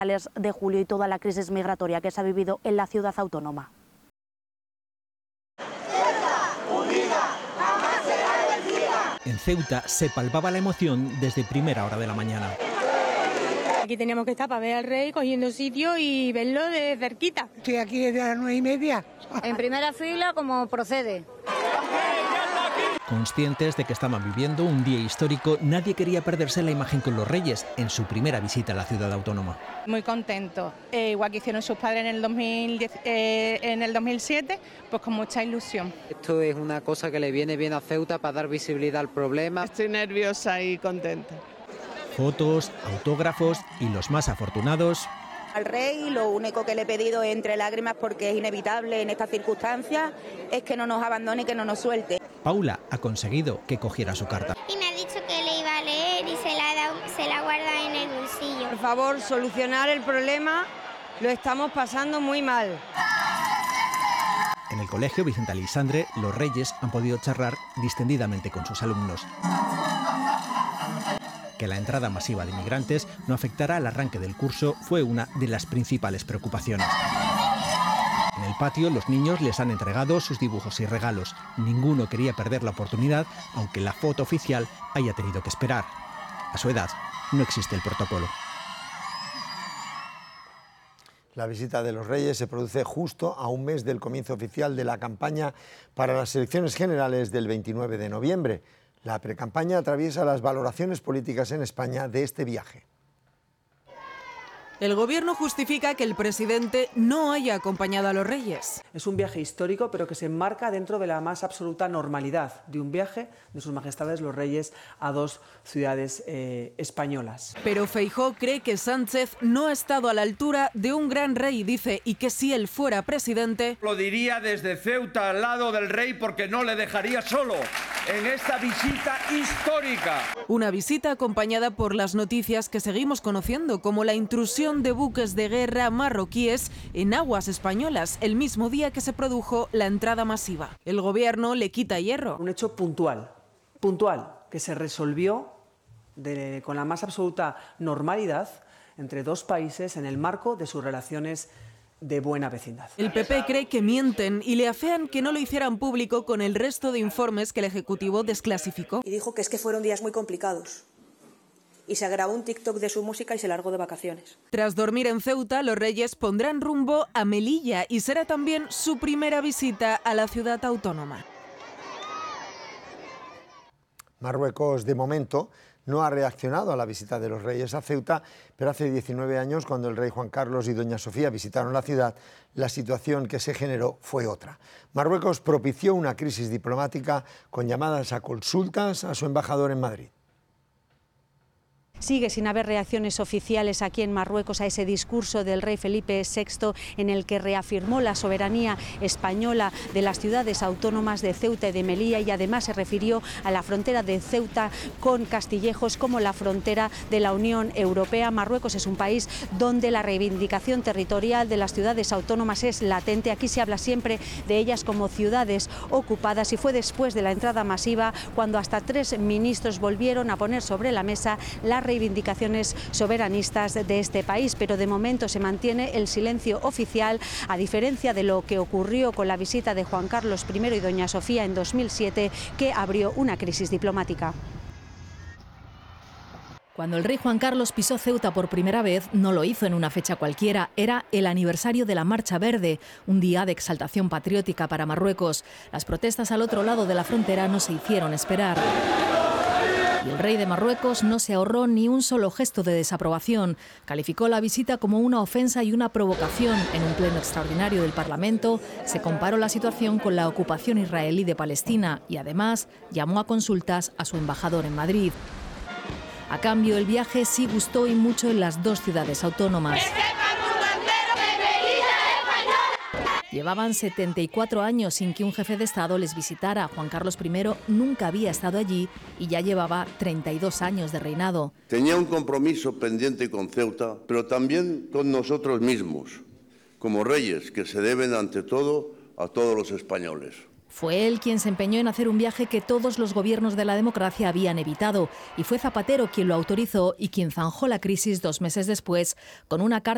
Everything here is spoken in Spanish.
de julio y toda la crisis migratoria que se ha vivido en la ciudad autónoma. En Ceuta se palpaba la emoción desde primera hora de la mañana. Aquí teníamos que estar para ver al rey cogiendo sitio y verlo de cerquita. Estoy aquí desde las 9:30. En primera fila, como procede. Conscientes de que estaban viviendo un día histórico, nadie quería perderse la imagen con los reyes en su primera visita a la ciudad autónoma. Muy contentos, igual que hicieron sus padres en el 2007, pues con mucha ilusión. Esto es una cosa que le viene bien a Ceuta para dar visibilidad al problema. Estoy nerviosa y contenta. Fotos, autógrafos y los más afortunados. Al rey lo único que le he pedido entre lágrimas, porque es inevitable en estas circunstancias, es que no nos abandone y que no nos suelte. Paula ha conseguido que cogiera su carta. Y me ha dicho que le iba a leer y se la guarda en el bolsillo. Por favor, solucionar el problema, lo estamos pasando muy mal. En el colegio Vicente Aleixandre, los reyes han podido charlar distendidamente con sus alumnos. Que la entrada masiva de migrantes no afectará al arranque del curso fue una de las principales preocupaciones. En el patio, los niños les han entregado sus dibujos y regalos. Ninguno quería perder la oportunidad, aunque la foto oficial haya tenido que esperar. A su edad, no existe el protocolo. La visita de los Reyes se produce justo a un mes del comienzo oficial de la campaña para las elecciones generales del 29 de noviembre. La precampaña atraviesa las valoraciones políticas en España de este viaje. El gobierno justifica que el presidente no haya acompañado a los reyes. Es un viaje histórico, pero que se enmarca dentro de la más absoluta normalidad de un viaje de sus majestades los reyes a dos ciudades españolas. Pero Feijóo cree que Sánchez no ha estado a la altura de un gran rey, dice, y que si él fuera presidente... Lo diría desde Ceuta al lado del rey porque no le dejaría solo en esta visita histórica. Una visita acompañada por las noticias que seguimos conociendo, como la intrusión de buques de guerra marroquíes en aguas españolas, el mismo día que se produjo la entrada masiva. El gobierno le quita hierro. Un hecho puntual, que se resolvió con la más absoluta normalidad entre dos países en el marco de sus relaciones de buena vecindad. El PP cree que mienten y le afean que no lo hicieran público con el resto de informes que el Ejecutivo desclasificó. Y dijo que es que fueron días muy complicados. Y se grabó un TikTok de su música y se largó de vacaciones. Tras dormir en Ceuta, los reyes pondrán rumbo a Melilla y será también su primera visita a la ciudad autónoma. Marruecos, de momento, no ha reaccionado a la visita de los reyes a Ceuta, pero hace 19 años, cuando el rey Juan Carlos y doña Sofía visitaron la ciudad, la situación que se generó fue otra. Marruecos propició una crisis diplomática con llamadas a consultas a su embajador en Madrid. Sigue sin haber reacciones oficiales aquí en Marruecos a ese discurso del rey Felipe VI en el que reafirmó la soberanía española de las ciudades autónomas de Ceuta y de Melilla, y además se refirió a la frontera de Ceuta con Castillejos como la frontera de la Unión Europea. Marruecos es un país donde la reivindicación territorial de las ciudades autónomas es latente. Aquí se habla siempre de ellas como ciudades ocupadas, y fue después de la entrada masiva cuando hasta 3 ministros volvieron a poner sobre la mesa la reivindicaciones soberanistas de este país, pero de momento se mantiene el silencio oficial, a diferencia de lo que ocurrió con la visita de Juan Carlos I y doña Sofía en 2007, que abrió una crisis diplomática. Cuando el rey Juan Carlos pisó Ceuta por primera vez, no lo hizo en una fecha cualquiera, era el aniversario de la Marcha Verde, un día de exaltación patriótica para Marruecos. Las protestas al otro lado de la frontera no se hicieron esperar. Y el rey de Marruecos no se ahorró ni un solo gesto de desaprobación. Calificó la visita como una ofensa y una provocación. En un pleno extraordinario del Parlamento se comparó la situación con la ocupación israelí de Palestina y además llamó a consultas a su embajador en Madrid. A cambio, el viaje sí gustó y mucho en las dos ciudades autónomas. Llevaban 74 años sin que un jefe de Estado les visitara. Juan Carlos I nunca había estado allí y ya llevaba 32 años de reinado. Tenía un compromiso pendiente con Ceuta, pero también con nosotros mismos, como reyes que se deben ante todo a todos los españoles. Fue él quien se empeñó en hacer un viaje que todos los gobiernos de la democracia habían evitado, y fue Zapatero quien lo autorizó y quien zanjó la crisis 2 meses después con una carta